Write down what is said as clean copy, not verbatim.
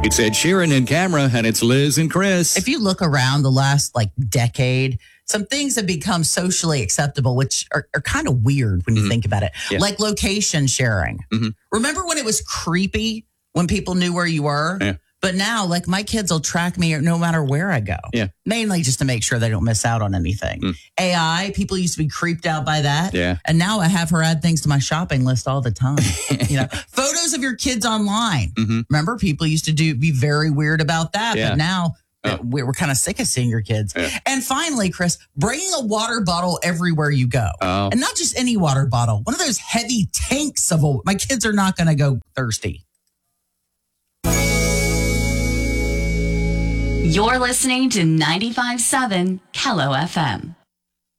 It's Ed Sheeran in camera, and it's Liz and Chris. If you look around the last decade, some things have become socially acceptable, which are kind of weird when you think about it. Yeah. Like location sharing. Remember when it was creepy when people knew where you were? Yeah. But now, my kids will track me no matter where I go. Yeah. Mainly just to make sure they don't miss out on anything. AI, people used to be creeped out by that. Yeah. And now I have her add things to my shopping list all the time. Photos of your kids online. Remember, people used to be very weird about that. Yeah. But now we're kind of sick of seeing your kids. Yeah. And finally, Chris, bringing a water bottle everywhere you go. Oh. And not just any water bottle. One of those heavy tanks my kids are not going to go thirsty. You're listening to 95.7 Kello FM.